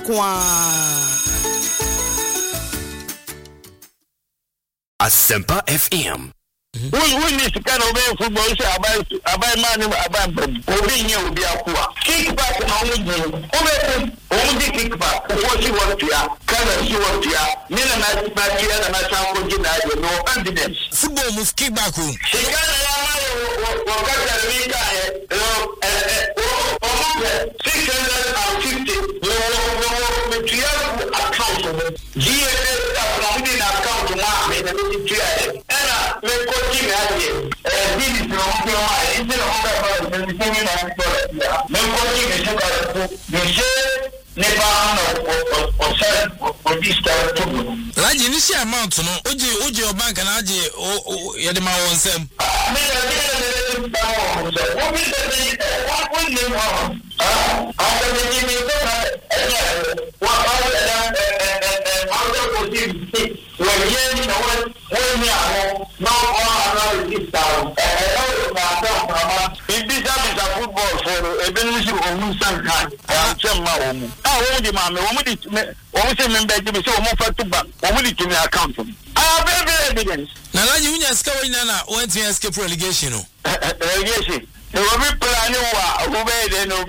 Asempa FM. We need to kind of football. I buy money. I buy kick back only kick back. What you want to can you want to no evidence. Football move kick back. Raji ni share amount no oje your bank na aje ye de ma won sem na Raji unya ska wina na went to escape relegation no relegation e wo bi plan wa wo be de no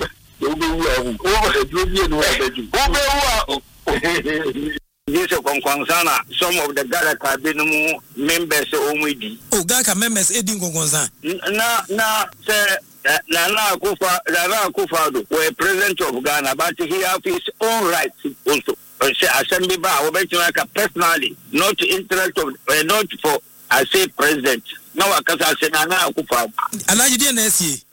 Yes, Konkonsana, some of the Gaka Binu members omidi. Oh, Gaka members Edin Konkonsan. Na sir Nana Akufo-Addo were president of Ghana, but he has his own rights also. Assembly bar, personally, not interest of not for I say president. No, because I Nana Akufo-Addo. And you didn't see.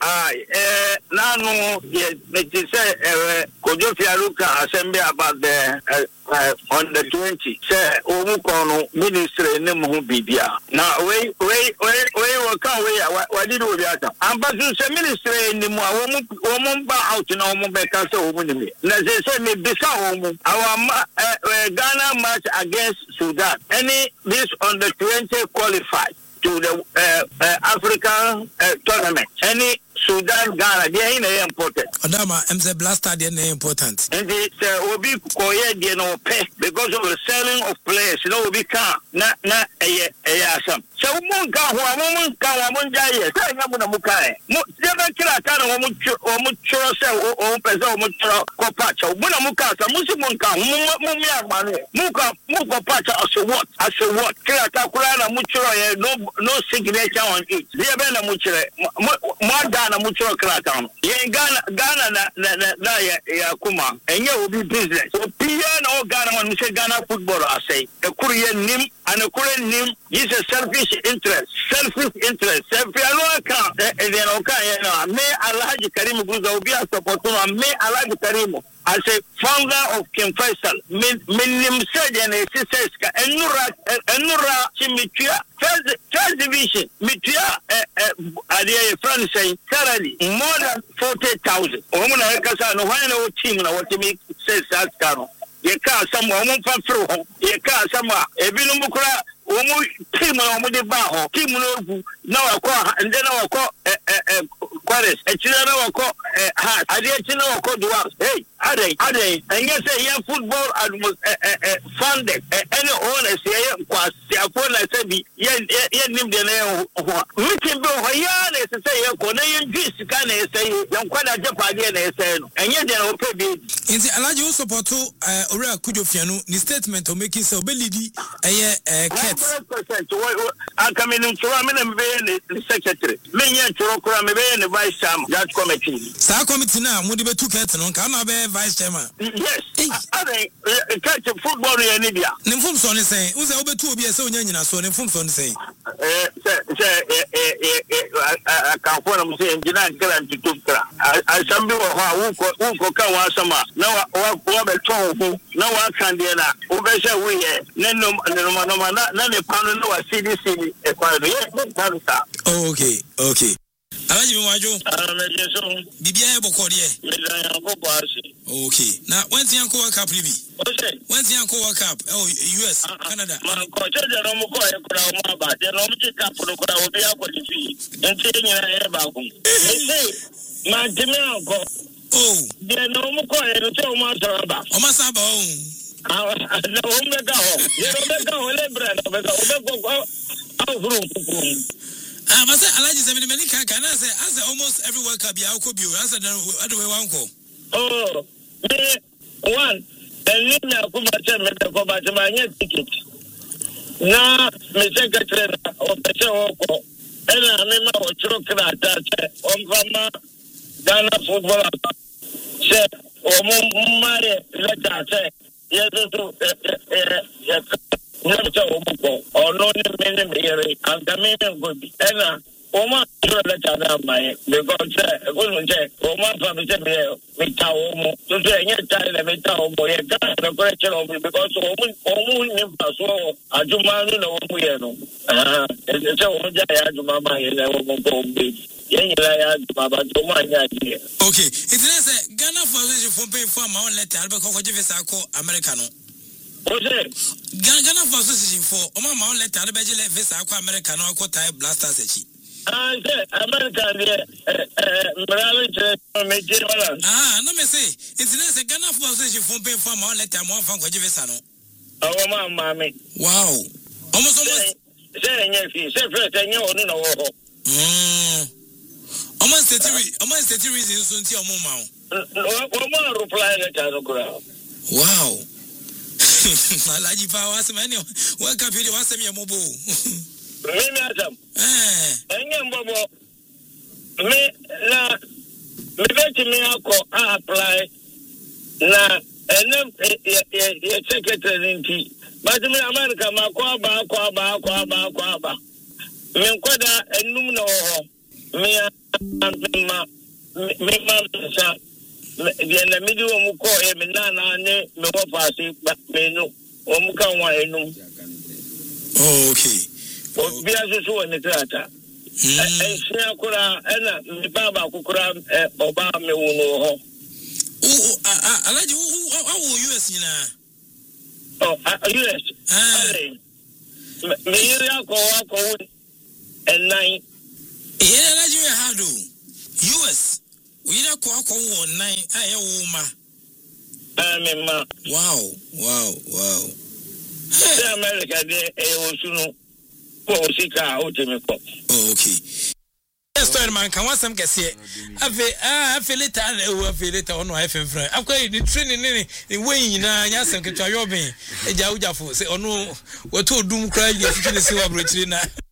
Nano, yes, say Kojo Fialuka Assembly about the on the 20. Say Omukono Ministry Nemu Bibia. Now wait, come away. What did we do? And but you say Ministry Nemu Omumba out in Omubeka so Omuni. Let's say me Bisa our Ghana match against Sudan. Any this on the 20 qualified to the African tournament. Any Sudan, Ghana, they are important. Adama, MC Blaster, they are important. And they will be quiet, they know pay because of the selling of players. You know, we can't, not some. So, woman can't, Jaya, Mukai. Never kill a kind of Mucho, or Peso, Mucho, Copacha, Munamukasa, Musimunka, Muka, Pacha, as a what, Kilakulana, Mucho, no signature on it. They are Bena Mucho, Ghana mucho kratan. Ye Ghana na ya kuma. Enye obi business. So PN or Ghana man say Ghana football I say. The Korean nim and the Korean nim is a selfish interest. Selfish interest. Selfish account. Then okay, me Alhaji Karim Guza obi support me Alhaji Karim. As a founder of King Faisal, minim surgeon sister Enura Chimitua first division Mitua a friend saying salary more than 40,000. Omuna Kasa no one team na what make says Ascaro. Ye car somewhere through ye car somewhere a binumukura team on the bar team no and then I call Quares a children call heart I didn't know called hey are they and yes a football funded any owners here was upon I said yen nim the name we can go here to say Korean juice can say young Quada Japan and yet they will pay in the Alaji support to Ora Kujofiano the statement of making so belly a cat. I come in the secretary. Many the vice chairman. That committee. Star committee now. Would be 2 cats on can be vice chairman. Yes. I catch a football in India. Nifum son is saying, who's over 2 years so young so Nifum son saying. I can't put them saying, Jinan Karan to Tukra. I some people who come once a month. No, what a tone. No one can do that. Over we no CDC okay. Alaji Mwajo. Bibia Bokodie. Okay. Now when's the Uncle World Cup Libby? When's the Uncle World Cup? Oh, US, Canada. Oh. They no more call it so much about. Omasaba. No omega. You don't go lebra I say Alaji 70 many can I say almost every World Cup ya could be as other way one. Oh, one. And you know, come back to my ticket. Now, me secretary of the show, and I remember what you can attach on Ghana football. Say, my letter say, yes, or no, and the meaning would be Oma letter my because Oma family me town to say any time me town boy the question of because Omu so Ajumanu no Muyano. It's a Oja Ajumama in okay, it's a Ghana for pay for my own letter because of Americano. Ghana for association for my own letter, the Bajil Visa Americano, Kota Blasters. American, no me say, it's a Ghana for association for pay for my own letter, more from Kojivesano. Oh, mammy. Wow. Almost saying if you say first, and you know. Almost the reason soon to your mom. Reply letter. Wow. I like you for many. Welcome to the Wasam mobile. Madam. And Bobo. Me apply. Na and then secretary in tea. But me America, Kwaba. Me Koda and Numno. Me the middle of Muko, Nana, me Wapasi, but me no, Omuka. Okay. Be as so in the theatre. And Siakura and Baba Kukura, Obama, Uno. I like you. How will US Oh, US. Me, and 9. Yeah, Nigeria how do US. We don't call 9. Wow. Say America they okay. Yes, man, can want some guess here. I feel it on my friend. I've got the training in way in Yasan Kayobi, a Jaujafu, say, oh no, what to doom cry, you see what